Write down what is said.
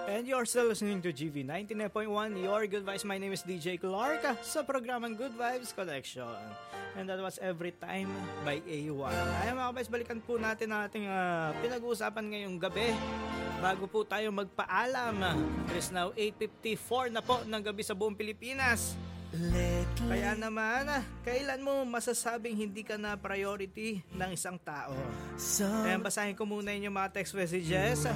And you're still listening to GV 99.1, your good vibes. My name is DJ Clark sa programang Good Vibes Collection. And that was Every Time by A1. Ay mga guys, balikan po natin ang ating pinag-uusapan ngayong gabi. Bago po tayo magpaalam, it is now 8:54 na po ng gabi sa buong Pilipinas. Kaya naman, kailan mo masasabing hindi ka na priority ng isang tao? Kaya basahin ko muna yung mga text messages.